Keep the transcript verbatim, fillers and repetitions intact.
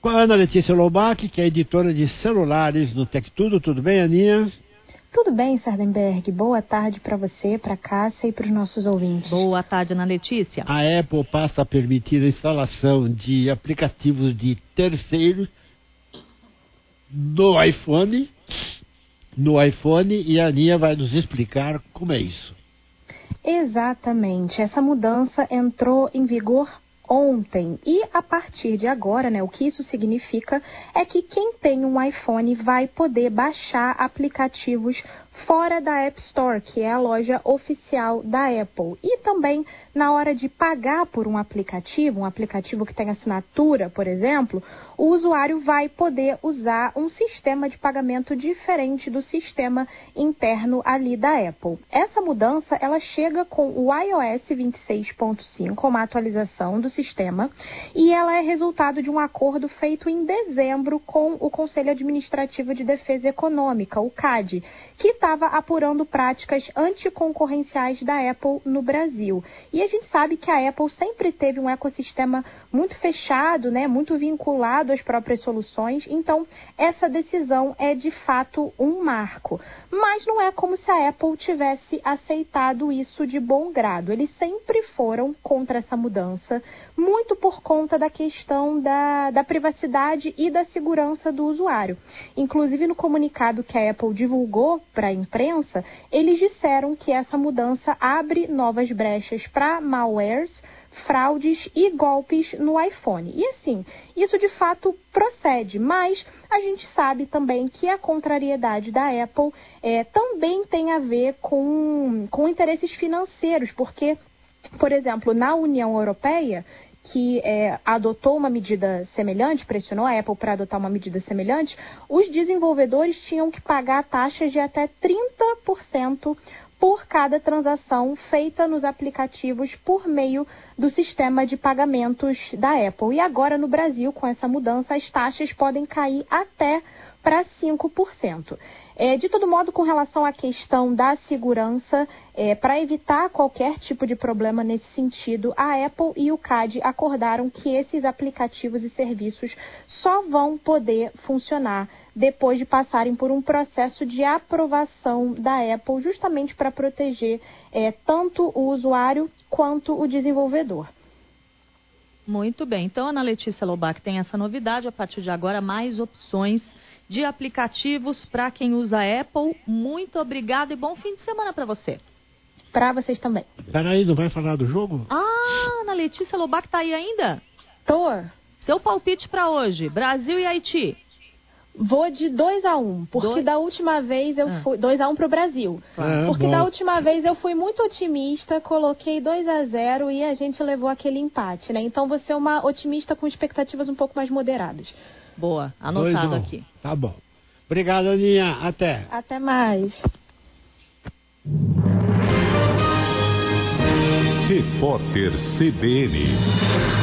com a Ana Letícia Lobac, que é editora de celulares no Tec Tudo. Tudo bem, Aninha? Tudo bem, Sardenberg. Boa tarde para você, para a Cássia e para os nossos ouvintes. Boa tarde, Ana Letícia. A Apple passa a permitir a instalação de aplicativos de terceiros no iPhone, no iPhone, e a Aninha vai nos explicar como é isso. Exatamente. Essa mudança entrou em vigor ontem e a partir de agora, né, o que isso significa é que quem tem um iPhone vai poder baixar aplicativos fora da App Store, que é a loja oficial da Apple. E também na hora de pagar por um aplicativo, um aplicativo que tem assinatura, por exemplo, o usuário vai poder usar um sistema de pagamento diferente do sistema interno ali da Apple. Essa mudança, ela chega com o iOS vinte e seis ponto cinco, uma atualização do sistema, e ela é resultado de um acordo feito em dezembro com o Conselho Administrativo de Defesa Econômica, o C A D, que estava apurando práticas anticoncorrenciais da Apple no Brasil. E a gente sabe que a Apple sempre teve um ecossistema muito fechado, né, muito vinculado às próprias soluções, então essa decisão é de fato um marco. Mas não é como se a Apple tivesse aceitado isso de bom grado. Eles sempre foram contra essa mudança, muito por conta da questão da, da privacidade e da segurança do usuário. Inclusive, no comunicado que a Apple divulgou para a imprensa, eles disseram que essa mudança abre novas brechas para malwares, fraudes e golpes no iPhone. E assim, isso de fato procede, mas a gente sabe também que a contrariedade da Apple é, também tem a ver com, com interesses financeiros, porque, por exemplo, na União Europeia, que é, adotou uma medida semelhante, pressionou a Apple para adotar uma medida semelhante, os desenvolvedores tinham que pagar taxas de até trinta por cento por cada transação feita nos aplicativos por meio do sistema de pagamentos da Apple. E agora no Brasil, com essa mudança, as taxas podem cair até para cinco por cento. É, de todo modo, com relação à questão da segurança, é, para evitar qualquer tipo de problema nesse sentido, a Apple e o C A D acordaram que esses aplicativos e serviços só vão poder funcionar depois de passarem por um processo de aprovação da Apple, justamente para proteger é, tanto o usuário quanto o desenvolvedor. Muito bem. Então, Ana Letícia Lobac tem essa novidade. A partir de agora, mais opções de aplicativos para quem usa Apple. Muito obrigada e bom fim de semana para você. Para vocês também. Peraí, não vai falar do jogo? Ah, Ana Letícia Lobac tá aí ainda? Tô. Seu palpite para hoje, Brasil e Haiti. Vou de dois a um, porque dois? da última vez eu ah. fui... dois a um pro Brasil. Ah, porque bom. da última vez eu fui muito otimista, coloquei dois a zero e a gente levou aquele empate, né? Então vou ser uma otimista com expectativas um pouco mais moderadas. Boa, anotado aqui. Tá bom. Obrigado, Aninha. Até. Até mais. Repórter C B N.